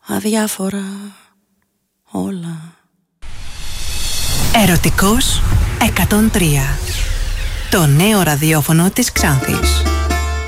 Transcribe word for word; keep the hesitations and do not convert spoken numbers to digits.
αδιάφορα όλα. Ερωτικός εκατόν τρία. Το νέο ραδιόφωνο της Ξάνθης.